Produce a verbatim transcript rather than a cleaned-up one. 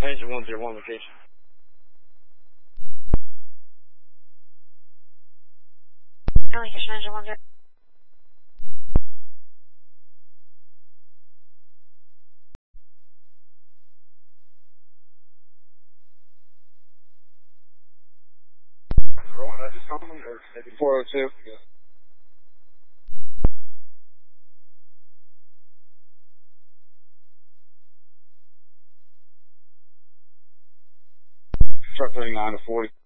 Manager one zero one location. Location Manager one zero. four oh two. Yeah. Truck thirty-nine to forty.